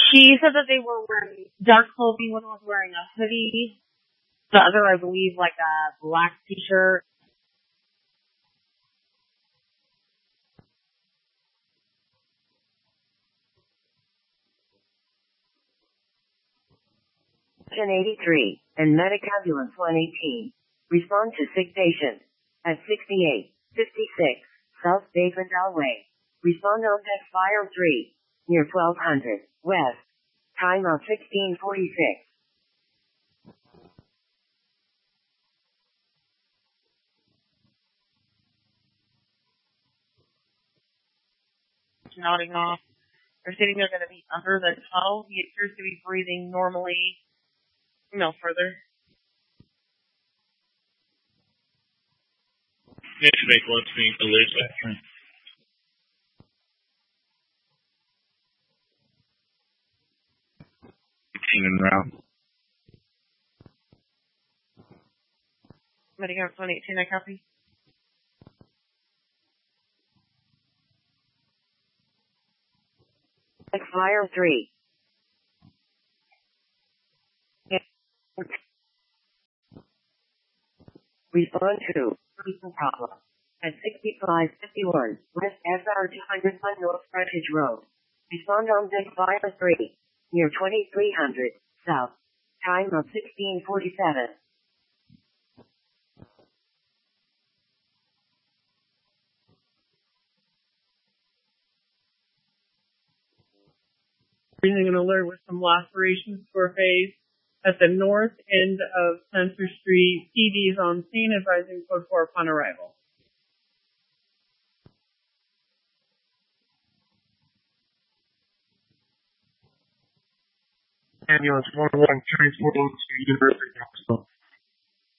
She said that they were wearing dark clothing. One was wearing a hoodie. The other, I believe, like a black t-shirt. Section 83 and Medic Ambulance 118. Respond to sick patient at 6856 South Davidale Way. Respond on deck fire 3 near 1200 West. Time of 1646. Nodding off. They're sitting there going to be under the tunnel. He appears to be breathing normally. No further. Next make what's being delivered. En route. Medic Ambulance 118, I copy. Fire 3. Respond to recent problem at 6551 West SR 201 North Frontage Road. Respond on deck fire 3 near 2300 South. Time of 1647. Raising an alert with some lacerations to her face at the north end of Spencer Street. PD is on scene, advising code 4 upon arrival. Ambulance 112 to University Hospital.